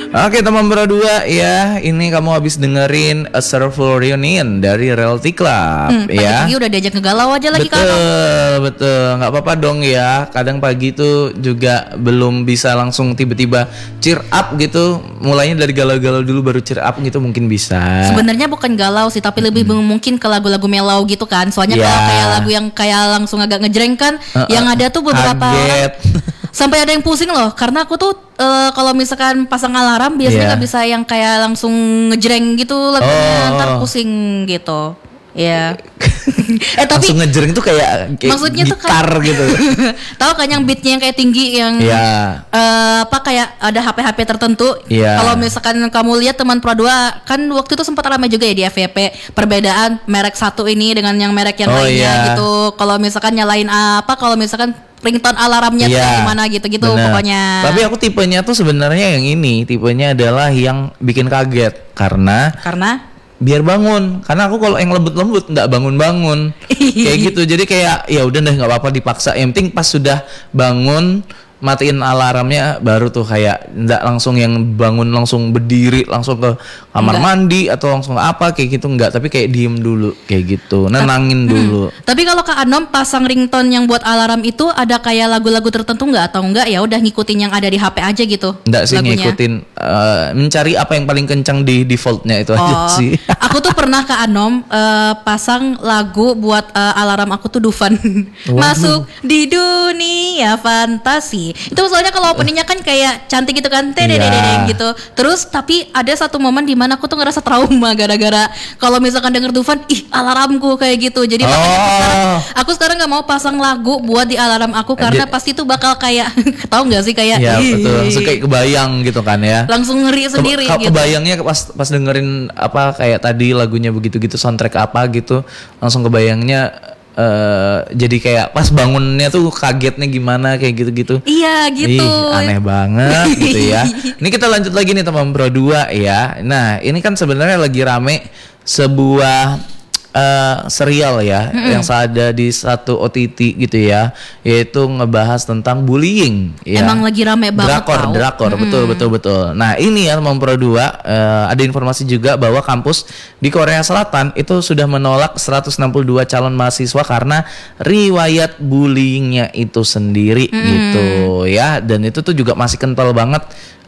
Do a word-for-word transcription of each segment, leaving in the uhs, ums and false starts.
Oke teman berdua ya, ini kamu habis dengerin A Surful Reunion dari Realty Club hmm, ya. Pagi-pagi udah diajak ngegalau aja lagi. Betul, kan? Betul, nggak apa-apa dong ya. Kadang pagi tuh juga belum bisa langsung tiba-tiba cheer up gitu. Mulainya dari galau-galau dulu baru cheer up gitu mungkin bisa. Sebenarnya bukan galau sih, tapi lebih hmm. mungkin ke lagu-lagu mellow gitu kan. Soalnya yeah. kalau kayak lagu yang kayak langsung agak ngejreng kan, uh-uh. yang ada tuh beberapa orang sampai ada yang pusing loh, karena aku tuh uh, kalau misalkan pasang alarm biasanya nggak yeah. bisa yang kayak langsung ngejreng gitu lagunya, oh. ntar pusing gitu. Ya. eh tapi langsung ngejreng tuh kayak, kayak maksudnya gitar tuh kayak, gitu. Tahu kan yang beatnya yang kayak tinggi yang yeah. uh, apa kayak ada H P H P tertentu. Yeah. Kalau misalkan kamu lihat teman Pro dua kan waktu itu sempat ramai juga ya di F Y P perbedaan merek satu ini dengan yang merek yang oh, lainnya yeah. gitu. Kalau misalkan nyalain apa, kalau misalkan ringtone alarmnya yeah. tuh gimana gitu-gitu pokoknya. Tapi aku tipenya tuh sebenarnya yang ini, tipenya adalah yang bikin kaget karena karena biar bangun, karena aku kalau yang lembut-lembut nggak bangun-bangun kayak gitu, jadi kayak ya udah deh nggak apa-apa dipaksa, yang penting pas sudah bangun matiin alarmnya baru tuh kayak nggak langsung yang bangun langsung berdiri langsung ke kamar enggak. mandi atau langsung apa kayak gitu nggak, tapi kayak diem dulu kayak gitu, nenangin Ta- dulu. Hmm. Tapi kalau Kak Anom pasang ringtone yang buat alarm itu ada kayak lagu-lagu tertentu nggak atau enggak ya udah ngikutin yang ada di H P aja gitu? Nggak sih lagunya. Ngikutin uh, mencari apa yang paling kencang di defaultnya itu oh, aja sih. Aku tuh pernah Kak Anom uh, pasang lagu buat uh, alarm aku tuh Dufan. Masuk di dunia fantasi. Itu soalnya kalau openingnya kan kayak cantik gitu kan, tedededeng gitu. Terus tapi ada satu momen di mana aku tuh ngerasa trauma gara-gara kalau misalkan denger Dufan, ih alarmku kayak gitu. Jadi oh. makanya aku sekarang, aku sekarang nggak mau pasang lagu buat di alarm aku karena J- pasti tuh bakal kayak tahu nggak sih kayak ya betul, langsung kayak kebayang gitu kan ya. Langsung ngeri sendiri Ke- gitu. Kebayangnya pas pas dengerin apa kayak tadi lagunya begitu-gitu soundtrack apa gitu, langsung kebayangnya Uh, jadi kayak pas bangunnya tuh kagetnya gimana kayak gitu-gitu. Iya gitu. Ih, aneh banget gitu ya. Ini kita lanjut lagi nih teman Pro dua ya. Nah ini kan sebenarnya lagi rame sebuah Uh, serial ya mm-hmm. yang ada di satu O T T gitu ya, yaitu ngebahas tentang bullying ya. Emang lagi rame banget drakor tau. drakor mm-hmm. betul betul betul. Nah ini ya teman Pro dua, uh, ada informasi juga bahwa kampus di Korea Selatan itu sudah menolak seratus enam puluh dua calon mahasiswa karena riwayat bullyingnya itu sendiri mm-hmm. gitu ya, dan itu tuh juga masih kental banget.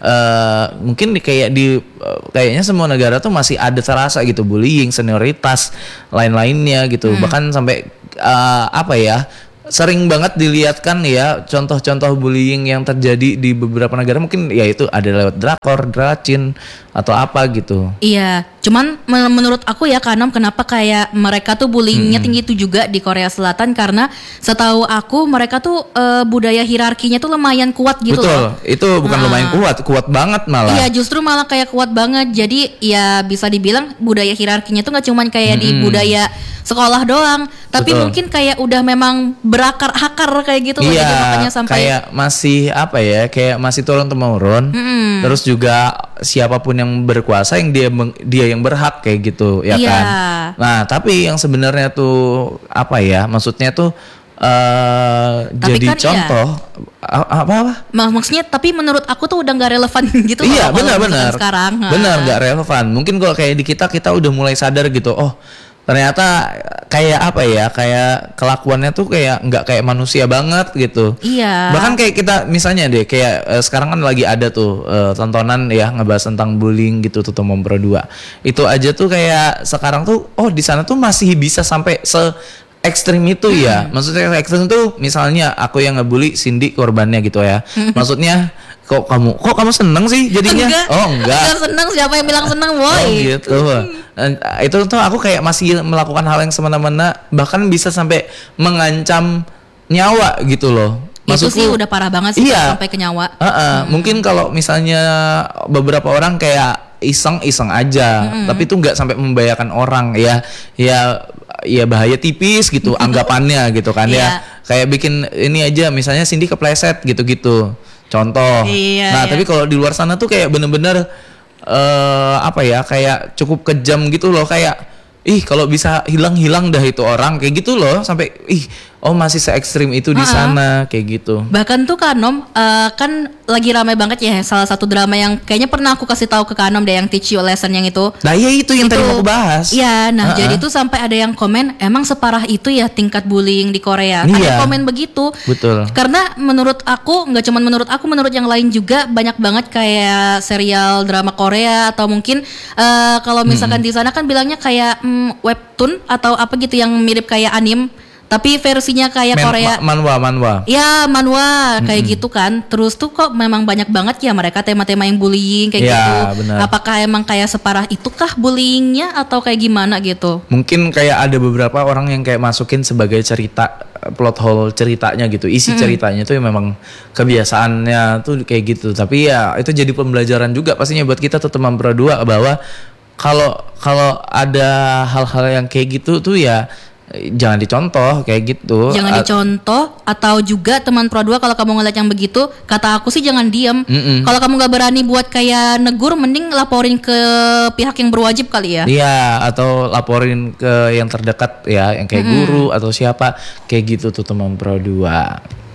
Uh, mungkin di, kayak di uh, kayaknya semua negara tuh masih ada terasa gitu bullying, senioritas, lain-lainnya gitu. Hmm. Bahkan sampai uh, apa ya, sering banget dilihatkan ya contoh-contoh bullying yang terjadi di beberapa negara, mungkin ya itu ada lewat drakor, dracin atau apa gitu. Iya, cuman men- menurut aku ya Kanam, kenapa kayak mereka tuh bullyingnya hmm. tinggi itu juga di Korea Selatan, karena setahu aku mereka tuh uh, budaya hierarkinya tuh lumayan kuat gitu. Betul, loh. itu bukan nah. lumayan kuat, kuat banget malah. Iya, justru malah kayak kuat banget. Jadi ya bisa dibilang budaya hierarkinya tuh nggak cuman kayak hmm. di budaya sekolah doang, tapi Betul. mungkin kayak udah memang berakar-akar kayak gitu. Iya, jadi makanya sampai kayak masih apa ya, kayak masih turun temurun. Hmm. Terus juga siapapun yang berkuasa yang dia dia yang berhak kayak gitu ya iya. kan. Nah tapi yang sebenarnya tuh apa ya, maksudnya tuh uh, jadi kan contoh iya. apa apa? Maksudnya tapi menurut aku tuh udah nggak relevan gitu. Iya benar-benar. Sekarang benar nggak relevan. Mungkin kalau kayak di kita kita udah mulai sadar gitu. Oh ternyata kayak apa ya, kayak kelakuannya tuh kayak nggak kayak manusia banget gitu. Iya. Bahkan kayak kita misalnya deh kayak uh, sekarang kan lagi ada tuh uh, tontonan ya ngebahas tentang bullying gitu tuh Teman Pro dua. Itu aja tuh kayak sekarang tuh oh di sana tuh masih bisa sampai se ekstrim itu hmm. ya. Maksudnya ekstrim tuh misalnya aku yang ngebully, Cindy korbannya gitu ya. Maksudnya kok kamu kok kamu seneng sih jadinya? Enggak, oh enggak. Enggak seneng, siapa yang bilang seneng, boy? Oh gitu. Dan itu tuh aku kayak masih melakukan hal yang semena-mena, bahkan bisa sampai mengancam nyawa gitu loh. Maksudku, itu sih udah parah banget sih iya, sampai ke nyawa. Uh-uh, hmm. Mungkin kalau misalnya beberapa orang kayak iseng-iseng aja, hmm. tapi itu nggak sampai membahayakan orang ya, ya, ya bahaya tipis gitu anggapannya gitu kan ya. Kayak bikin ini aja, misalnya Cindy kepleset gitu-gitu. Contoh. Iya, nah, iya. tapi kalau di luar sana tuh kayak bener-bener uh, apa ya, kayak cukup kejam gitu loh, kayak ih kalau bisa hilang-hilang dah itu orang kayak gitu loh, sampai ih oh masih se ekstrim itu di Ha-ha. sana kayak gitu. Bahkan tuh Kanom eh, kan lagi ramai banget ya salah satu drama yang kayaknya pernah aku kasih tahu ke Kanom deh, yang Teach You a Lesson yang itu. Nah ya itu yang Itu- tadi mau aku bahas. Iya, nah Ha-ha. jadi tuh sampai ada yang komen, emang separah itu ya tingkat bullying di Korea. Iya. Ada komen begitu. Betul. Karena menurut aku, nggak cuma menurut aku, menurut yang lain juga banyak banget kayak serial drama Korea atau mungkin eh, kalau misalkan di sana kan bilangnya kayak mm, webtoon atau apa gitu yang mirip kayak anim, tapi versinya kayak Men- Korea. ma- manhwa manhwa. Ya manhwa kayak gitu kan. Terus tuh kok memang banyak banget ya mereka tema-tema yang bullying kayak Ya, gitu. benar. Apakah emang kayak separah itukah bullyingnya atau kayak gimana gitu? Mungkin kayak ada beberapa orang yang kayak masukin sebagai cerita, plot hole ceritanya gitu, isi ceritanya tuh yang memang kebiasaannya tuh kayak gitu. Tapi ya itu jadi pembelajaran juga pastinya buat kita tuh teman Pro dua, bahwa kalau kalau ada hal-hal yang kayak gitu tuh ya eh, jangan dicontoh kayak gitu. Jangan At- dicontoh, atau juga teman Pro dua kalau kamu ngeliat yang begitu, kata aku sih jangan diem. Mm-mm. Kalau kamu nggak berani buat kayak negur, mending laporin ke pihak yang berwajib kali ya. Iya, atau laporin ke yang terdekat ya, yang kayak guru atau siapa kayak gitu tuh teman Pro dua.